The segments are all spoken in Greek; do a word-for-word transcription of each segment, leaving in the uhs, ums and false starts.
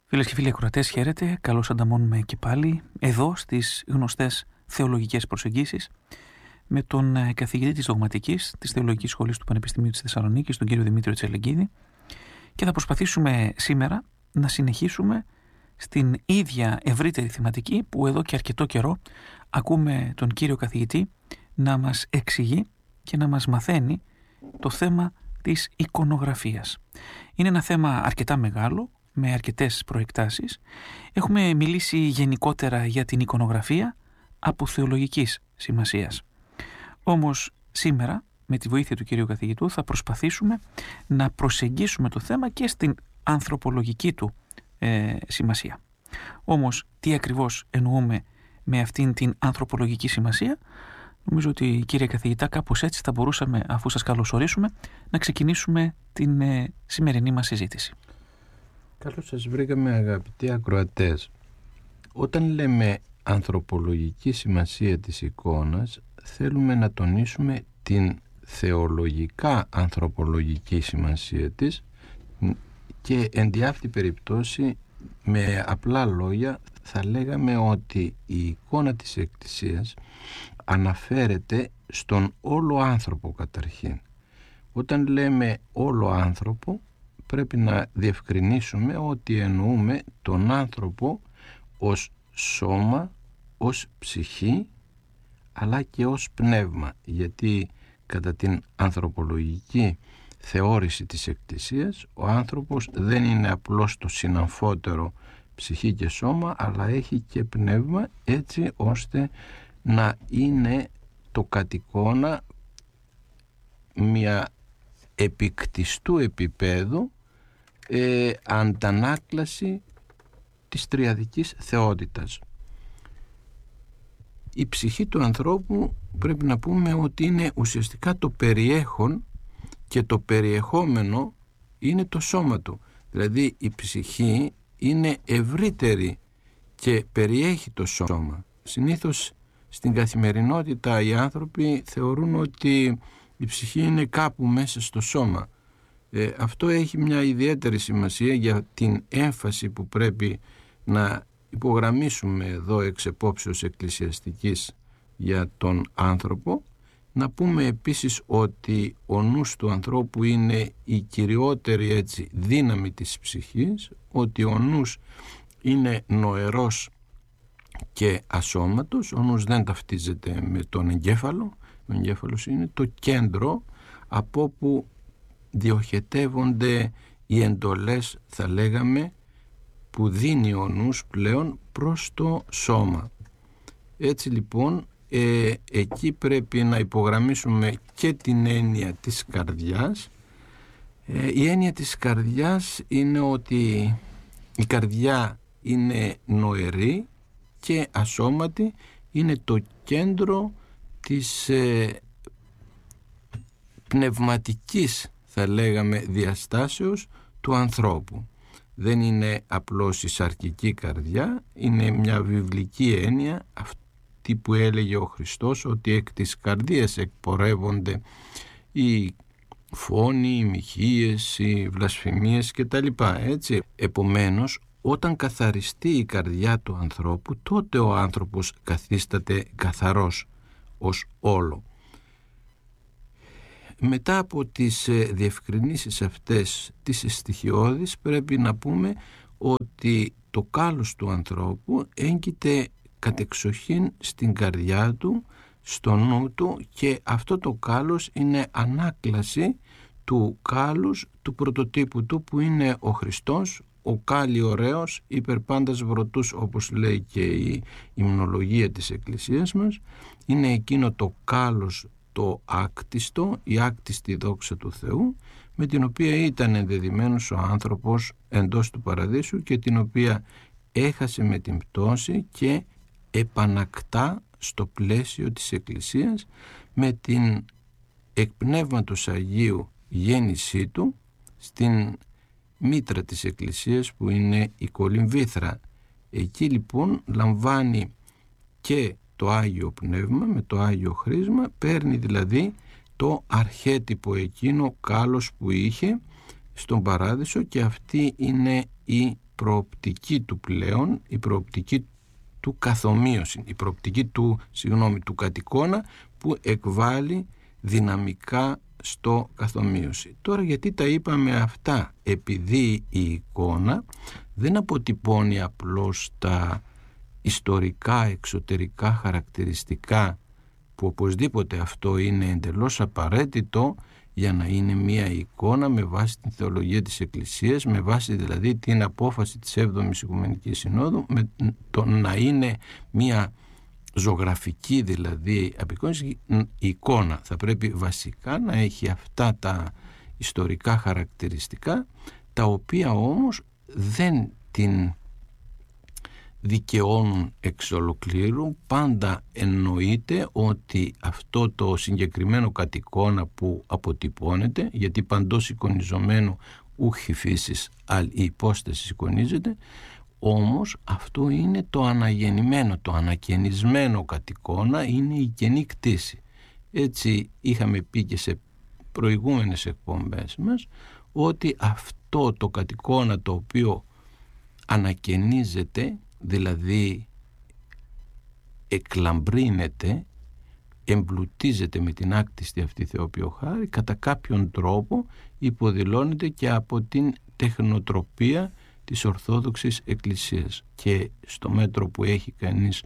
Φίλες και φίλοι ακροατές, χαίρετε. Καλώς ανταμώνουμε και πάλι εδώ στις γνωστές θεολογικές προσεγγίσεις με τον καθηγητή της Δογματικής της Θεολογικής Σχολής του Πανεπιστημίου της Θεσσαλονίκης, τον κύριο Δημήτριο Τσελεγκίδη, και θα προσπαθήσουμε σήμερα να συνεχίσουμε στην ίδια ευρύτερη θεματική που εδώ και αρκετό καιρό ακούμε τον κύριο καθηγητή να μας εξηγεί και να μας μαθαίνει το θέμα της εικονογραφίας. Είναι ένα θέμα αρκετά μεγάλο, με αρκετές προεκτάσεις. Έχουμε μιλήσει γενικότερα για την εικονογραφία από θεολογικής σημασίας. Όμως σήμερα, με τη βοήθεια του κυρίου καθηγητού, θα προσπαθήσουμε να προσεγγίσουμε το θέμα και στην ανθρωπολογική του ε, σημασία. Όμως, τι ακριβώς εννοούμε με αυτήν την ανθρωπολογική σημασία? Νομίζω ότι, κύριε καθηγητά, κάπως έτσι θα μπορούσαμε, αφού σας καλωσορίσουμε, να ξεκινήσουμε την ε, σημερινή μας συζήτηση. Καλώς σας βρήκαμε, αγαπητοί ακροατές. Όταν λέμε ανθρωπολογική σημασία της εικόνας, θέλουμε να τονίσουμε την θεολογικά ανθρωπολογική σημασία της και εν τη αυτή περιπτώσει, με απλά λόγια, θα λέγαμε ότι η εικόνα της Εκκλησίας αναφέρεται στον όλο άνθρωπο καταρχήν. Όταν λέμε όλο άνθρωπο, πρέπει να διευκρινίσουμε ότι εννοούμε τον άνθρωπο ως σώμα, ως ψυχή, αλλά και ως πνεύμα, γιατί κατά την ανθρωπολογική θεώρηση της Εκκλησίας ο άνθρωπος δεν είναι απλώς το συναμφότερο ψυχή και σώμα, αλλά έχει και πνεύμα, έτσι ώστε να είναι το κατ' εικόνα μια επικτιστού επίπεδου ε, αντανάκλαση της τριαδικής θεότητας. Η ψυχή του ανθρώπου πρέπει να πούμε ότι είναι ουσιαστικά το περιέχον και το περιεχόμενο είναι το σώμα του. Δηλαδή η ψυχή είναι ευρύτερη και περιέχει το σώμα. Συνήθως στην καθημερινότητα οι άνθρωποι θεωρούν ότι η ψυχή είναι κάπου μέσα στο σώμα. Ε, αυτό έχει μια ιδιαίτερη σημασία για την έμφαση που πρέπει να υπογραμμίσουμε εδώ εξ επόψεως εκκλησιαστικής για τον άνθρωπο. Να πούμε επίσης ότι ο νους του ανθρώπου είναι η κυριότερη έτσι δύναμη της ψυχής, ότι ο νους είναι νοερός και ασώματος, ο νους δεν ταυτίζεται με τον εγκέφαλο, ο εγκέφαλος είναι το κέντρο από όπου διοχετεύονται οι εντολές, θα λέγαμε, που δίνει ο νους πλέον προς το σώμα. Έτσι λοιπόν ε, εκεί πρέπει να υπογραμμίσουμε και την έννοια της καρδιάς. Ε, η έννοια της καρδιάς είναι ότι η καρδιά είναι νοερή και ασώματη, είναι το κέντρο της ε, πνευματικής, θα λέγαμε, διαστάσεως του ανθρώπου. Δεν είναι απλώς η σαρκική καρδιά, είναι μια βιβλική έννοια, αυτή που έλεγε ο Χριστός, ότι εκ της καρδίας εκπορεύονται οι φόνοι, οι μοιχείες, οι βλασφημίες κτλ. Έτσι. Επομένως, όταν καθαριστεί η καρδιά του ανθρώπου, τότε ο άνθρωπος καθίσταται καθαρός ως όλο. Μετά από τις διευκρινήσεις αυτές τις στοιχειώδεις, πρέπει να πούμε ότι το κάλος του ανθρώπου έγκυται κατεξοχήν στην καρδιά του, στο νου του, και αυτό το κάλος είναι ανάκλαση του κάλους του πρωτοτύπου του που είναι ο Χριστός, ο κάλλη ωραίος, υπερπάντας βρωτούς, όπως λέει και η υμνολογία της Εκκλησίας μας. Είναι εκείνο το κάλος το άκτιστο, η άκτιστη δόξα του Θεού, με την οποία ήταν ενδεδειμένος ο άνθρωπος εντός του παραδείσου και την οποία έχασε με την πτώση και επανακτά στο πλαίσιο της Εκκλησίας με την εκ Πνεύματος Αγίου γέννησή του στην μήτρα της Εκκλησίας που είναι η κολυμβήθρα. Εκεί λοιπόν λαμβάνει και το Άγιο Πνεύμα με το Άγιο Χρίσμα, παίρνει δηλαδή το αρχέτυπο εκείνο κάλος που είχε στον Παράδεισο, και αυτή είναι η προοπτική του πλέον, η προοπτική του καθομοίωση, η προοπτική του, συγγνώμη, του κατ' που εκβάλλει δυναμικά στο καθομοίωση. Τώρα γιατί τα είπαμε αυτά? Επειδή η εικόνα δεν αποτυπώνει απλώς τα ιστορικά εξωτερικά χαρακτηριστικά, που οπωσδήποτε αυτό είναι εντελώς απαραίτητο για να είναι μια εικόνα με βάση την θεολογία της Εκκλησίας, με βάση δηλαδή την απόφαση της έβδομης Οικουμενικής Συνόδου, με το να είναι μια ζωγραφική δηλαδή απεικόνιση εικόνα. Θα πρέπει βασικά να έχει αυτά τα ιστορικά χαρακτηριστικά, τα οποία όμως δεν την δικαιώνουν εξ ολοκλήρου. Πάντα εννοείται ότι αυτό το συγκεκριμένο κατ' εικόνα που αποτυπώνεται, γιατί παντός εικονιζομένου ούχι φύσης αλ η υπόσταση εικονίζεται, όμως αυτό είναι το αναγεννημένο, το ανακαινισμένο κατ' εικόνα, είναι η καινή κτήση. Έτσι είχαμε πει και σε προηγούμενες εκπομπές μας ότι αυτό το κατ' εικόνα το οποίο ανακαινίζεται, δηλαδή εκλαμπρύνεται, εμπλουτίζεται με την άκτιστη αυτή Θεοποιό χάρη, κατά κάποιον τρόπο υποδηλώνεται και από την τεχνοτροπία της Ορθόδοξης Εκκλησίας, και στο μέτρο που έχει κανείς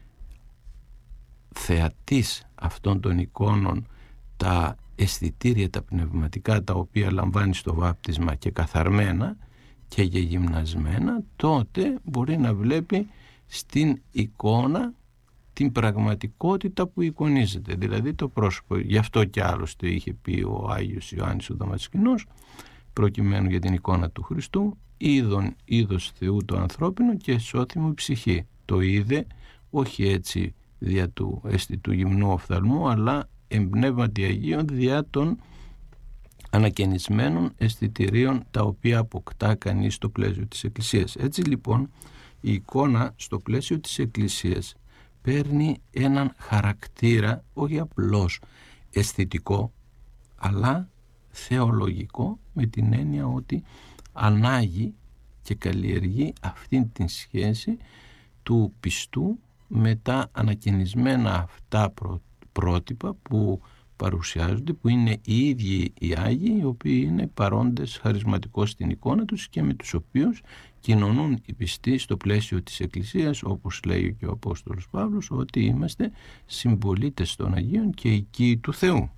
θεατής αυτών των εικόνων τα αισθητήρια, τα πνευματικά, τα οποία λαμβάνει στο βάπτισμα και καθαρμένα και γεμνασμένα, τότε μπορεί να βλέπει στην εικόνα την πραγματικότητα που εικονίζεται, δηλαδή το πρόσωπο. Γι' αυτό και άλλωστε είχε πει ο Άγιος Ιωάννης ο Δαμασκηνός, προκειμένου για την εικόνα του Χριστού, είδον είδος Θεού το ανθρώπινο και σώθημο ψυχή. Το είδε όχι έτσι δια του αίσθητου γυμνού οφθαλμού, αλλά εμπνεύματι Αγίων δια των ανακαινισμένων αισθητηρίων τα οποία αποκτά κανείς στο πλαίσιο της Εκκλησίας. Έτσι λοιπόν η εικόνα στο πλαίσιο της Εκκλησίας παίρνει έναν χαρακτήρα όχι απλώς αισθητικό, αλλά θεολογικό, με την έννοια ότι ανάγει και καλλιεργεί αυτήν την σχέση του πιστού με τα ανακαινισμένα αυτά πρότυπα που παρουσιάζονται, που είναι οι ίδιοι οι Άγιοι, οι οποίοι είναι παρόντες χαρισματικώς στην εικόνα τους και με τους οποίους κοινωνούν οι πιστοί στο πλαίσιο της Εκκλησίας, όπως λέει και ο Απόστολος Παύλος, ότι είμαστε συμπολίτες των Αγίων και οικοί του Θεού.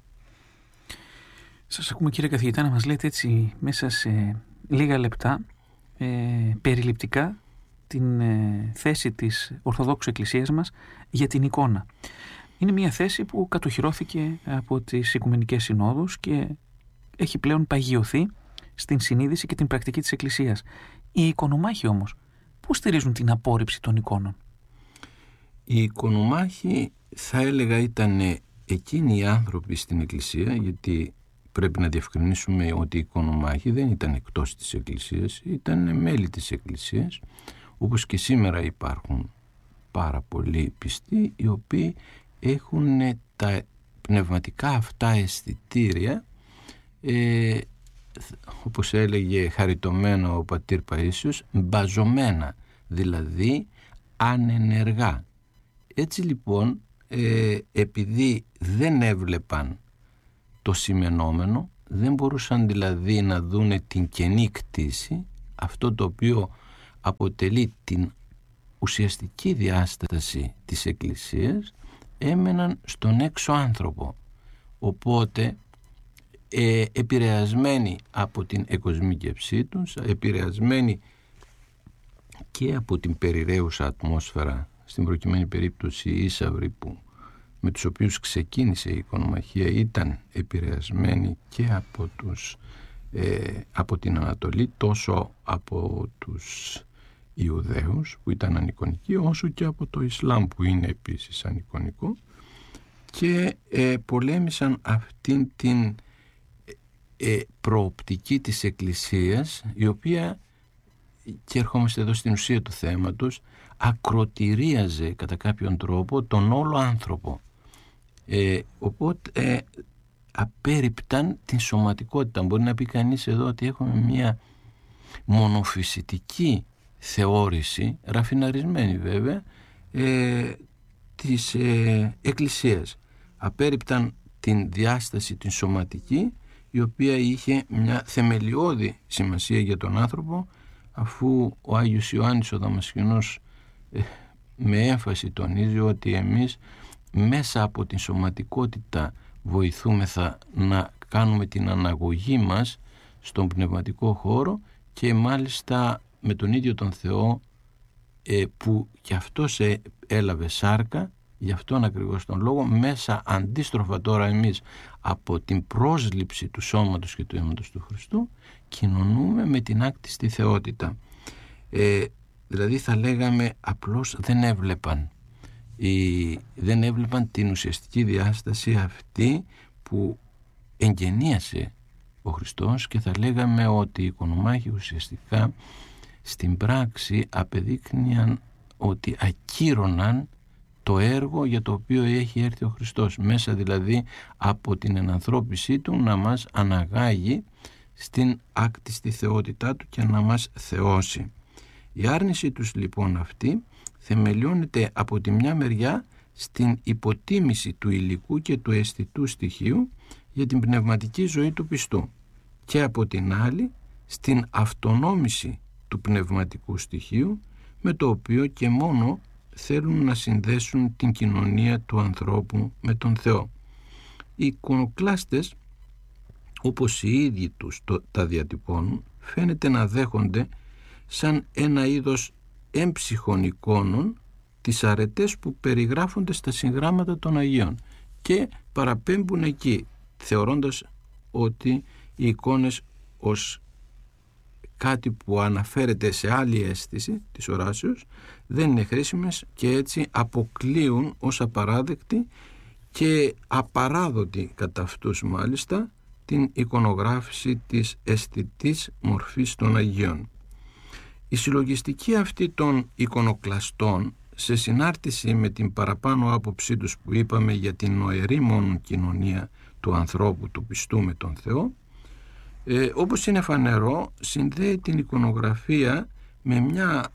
Σας ακούμε, κύριε καθηγητά, να μας λέτε έτσι μέσα σε λίγα λεπτά ε, περιληπτικά την ε, θέση της Ορθοδόξου Εκκλησίας μας για την εικόνα. Είναι μια θέση που κατοχυρώθηκε από τις Οικουμενικές Συνόδους και έχει πλέον παγιωθεί στην συνείδηση και την πρακτική της Εκκλησίας. Οι εικονομάχοι όμως πώς στηρίζουν την απόρριψη των εικόνων? Οι εικονομάχοι, θα έλεγα, ήταν εκείνοι οι άνθρωποι στην Εκκλησία, γιατί πρέπει να διευκρινίσουμε ότι οι εικονομάχοι δεν ήταν εκτός της Εκκλησίας, ήταν μέλη της Εκκλησίας, όπως και σήμερα υπάρχουν πάρα πολλοί πιστοί οι οποίοι έχουν τα πνευματικά αυτά αισθητήρια, ε, όπως έλεγε χαριτωμένα ο πατήρ Παΐσιος, μπαζωμένα, δηλαδή ανενεργά. Έτσι λοιπόν, ε, επειδή δεν έβλεπαν το σημενόμενο, δεν μπορούσαν δηλαδή να δούνε την καινή κτήση, αυτό το οποίο αποτελεί την ουσιαστική διάσταση της Εκκλησίας, έμεναν στον έξω άνθρωπο. Οπότε ε, επηρεασμένοι από την εκοσμίκευσή τους, επηρεασμένοι και από την περιραίουσα ατμόσφαιρα, στην προκειμένη περίπτωση οι Ίσαυροι που με τους οποίους ξεκίνησε η εικονομαχία ήταν επηρεασμένοι και από, τους, ε, από την Ανατολή, τόσο από τους Ιουδαίους που ήταν ανεικονικοί, όσο και από το Ισλάμ που είναι επίσης ανεικονικό, και ε, πολέμησαν αυτήν την ε, προοπτική της Εκκλησίας, η οποία, και ερχόμαστε εδώ στην ουσία του θέματος, ακροτηρίαζε κατά κάποιον τρόπο τον όλο άνθρωπο. Ε, οπότε ε, απέρριπταν την σωματικότητα. Μπορεί να πει κανείς εδώ ότι έχουμε μια μονοφυσιτική θεώρηση, ραφιναρισμένη βέβαια, ε, της ε, Εκκλησίας. Απέρριπταν την διάσταση την σωματική, η οποία είχε μια θεμελιώδη σημασία για τον άνθρωπο, αφού ο Άγιος Ιωάννης ο Δαμασκηνός ε, με έμφαση τονίζει ότι εμείς μέσα από την σωματικότητα βοηθούμεθα να κάνουμε την αναγωγή μας στον πνευματικό χώρο, και μάλιστα με τον ίδιο τον Θεό ε, που κι αυτός ε, έλαβε σάρκα, γι' αυτόν ακριβώς τον λόγο, μέσα αντίστροφα τώρα εμείς από την πρόσληψη του σώματος και του αίματος του Χριστού κοινωνούμε με την άκτιστη θεότητα. Ε, δηλαδή θα λέγαμε απλώς δεν έβλεπαν η, δεν έβλεπαν την ουσιαστική διάσταση αυτή που εγγενίασε ο Χριστός, και θα λέγαμε ότι οι οικονομάχοι ουσιαστικά στην πράξη απεδείκνυαν ότι ακύρωναν το έργο για το οποίο έχει έρθει ο Χριστός, μέσα δηλαδή από την ενανθρώπισή του να μας αναγάγει στην άκτιστη θεότητά του και να μας θεώσει. Η άρνηση τους λοιπόν αυτή θεμελιώνεται από τη μια μεριά στην υποτίμηση του υλικού και του αισθητού στοιχείου για την πνευματική ζωή του πιστού, και από την άλλη στην αυτονόμηση του πνευματικού στοιχείου, με το οποίο και μόνο θέλουν να συνδέσουν την κοινωνία του ανθρώπου με τον Θεό. Οι εικονοκλάστες, όπως οι ίδιοι τους το, τα διατυπώνουν, φαίνεται να δέχονται σαν ένα είδος έμψυχων εικόνων τις αρετές που περιγράφονται στα συγγράμματα των Αγίων, και παραπέμπουν εκεί, θεωρώντας ότι οι εικόνες ως κάτι που αναφέρεται σε άλλη αίσθηση της οράσεως δεν είναι χρήσιμες, και έτσι αποκλείουν ως απαράδεκτη και απαράδοτη κατά αυτούς μάλιστα την εικονογράφηση της αισθητής μορφής των Αγίων. Η συλλογιστική αυτή των εικονοκλαστών, σε συνάρτηση με την παραπάνω άποψή τους που είπαμε για την νοερή μόνο κοινωνία του ανθρώπου του πιστού με τον Θεό, ε, όπως είναι φανερό, συνδέει την εικονογραφία με μια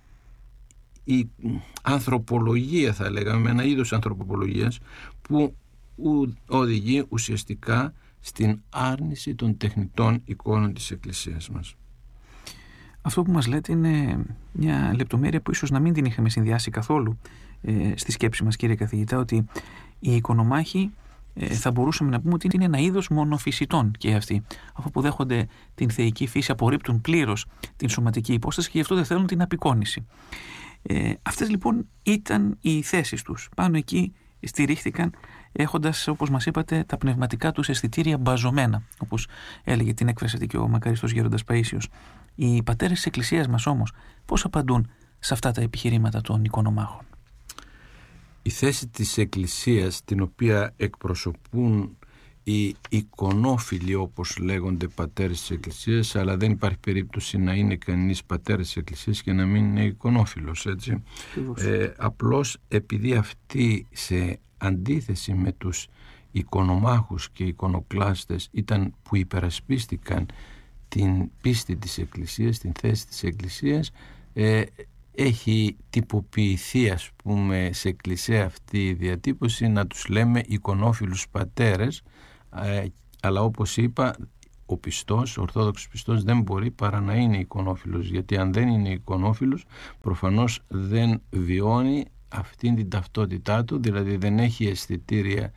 η ανθρωπολογία, θα λέγαμε, με ένα είδος ανθρωπολογίας που οδηγεί ουσιαστικά στην άρνηση των τεχνητών εικόνων της Εκκλησίας μας. Αυτό που μας λέτε είναι μια λεπτομέρεια που ίσως να μην την είχαμε συνδυάσει καθόλου ε, στη σκέψη μας, κύριε καθηγητά, ότι οι εικονομάχοι ε, θα μπορούσαμε να πούμε ότι είναι ένα είδος μονοφυσιτών και αυτοί, αφού που δέχονται την θεϊκή φύση, απορρίπτουν πλήρως την σωματική υπόσταση και γι' αυτό δεν θέλουν την απεικόνηση. Ε, αυτές λοιπόν ήταν οι θέσεις τους. Πάνω εκεί στηρίχθηκαν, έχοντας, όπως μας είπατε, τα πνευματικά τους αισθητήρια μπαζωμένα, όπως έλεγε την έκφραση και ο μακαριστός Γέροντας Παΐσιος. Οι πατέρες της Εκκλησίας μας όμως πώς απαντούν σε αυτά τα επιχειρήματα των εικονομάχων? Η θέση της Εκκλησίας, την οποία εκπροσωπούν οι εικονόφιλοι, όπως λέγονται, πατέρες της Εκκλησίας, αλλά δεν υπάρχει περίπτωση να είναι κανείς πατέρας της Εκκλησίας και να μην είναι εικονόφιλος, έτσι. Ε, απλώς επειδή αυτοί, σε αντίθεση με τους εικονομάχους και εικονοκλάστες, ήταν που υπερασπίστηκαν την πίστη της Εκκλησίας, την θέση της Εκκλησίας, ε, έχει τυποποιηθεί, ας πούμε, σε εκκλησία αυτή η διατύπωση να τους λέμε εικονόφιλους πατέρες, ε, αλλά όπως είπα, ο πιστός, ο ορθόδοξος πιστός δεν μπορεί παρά να είναι εικονόφιλος, γιατί αν δεν είναι εικονόφιλος προφανώς δεν βιώνει αυτήν την ταυτότητά του, δηλαδή δεν έχει αισθητήρια